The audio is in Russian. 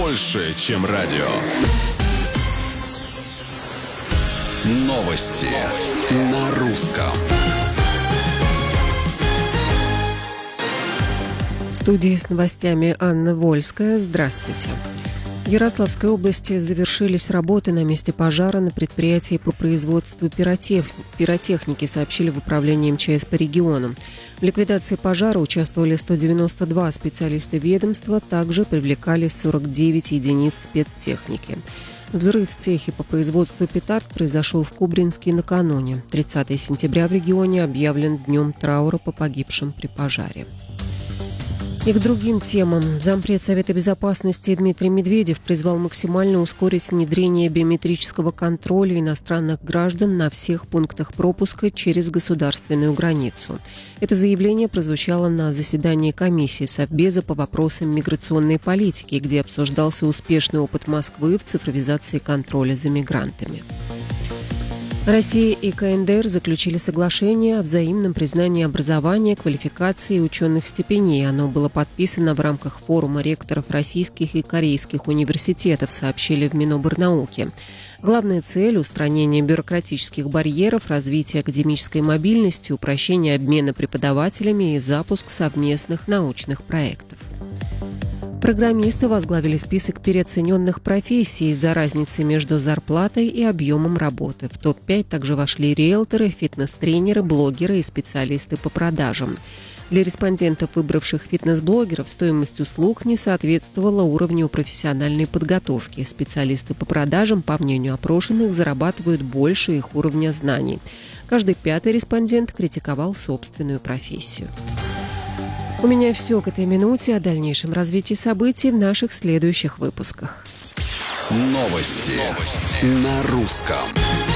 больше, чем радио. Новости на русском. В студии с новостями Анна Вольская. Здравствуйте. В Ярославской области завершились работы на месте пожара на предприятии по производству пиротехники, сообщили в управлении МЧС по региону. В ликвидации пожара участвовали 192 специалиста ведомства, также привлекались 49 единиц спецтехники. Взрыв в цехе по производству петард произошел в Кубринске накануне. 30 сентября в регионе объявлен днем траура по погибшим при пожаре. И к другим темам. Зампред Совета Безопасности Дмитрий Медведев призвал максимально ускорить внедрение биометрического контроля иностранных граждан на всех пунктах пропуска через государственную границу. Это заявление прозвучало на заседании комиссии Совбеза по вопросам миграционной политики, где обсуждался успешный опыт Москвы в цифровизации контроля за мигрантами. Россия и КНДР заключили соглашение о взаимном признании образования, квалификации и ученых степеней. Оно было подписано в рамках форума ректоров российских и корейских университетов, сообщили в Миноборнауки. Главная цель – устранение бюрократических барьеров, развитие академической мобильности, упрощение обмена преподавателями и запуск совместных научных проектов. Программисты возглавили список переоцененных профессий из-за разницы между зарплатой и объемом работы. В топ-5 также вошли риэлторы, фитнес-тренеры, блогеры и специалисты по продажам. Для респондентов, выбравших фитнес-блогеров, стоимость услуг не соответствовала уровню профессиональной подготовки. Специалисты по продажам, по мнению опрошенных, зарабатывают больше их уровня знаний. Каждый пятый респондент критиковал собственную профессию. У меня все к этой минуте. О дальнейшем развитии событий в наших следующих выпусках. Новости на русском.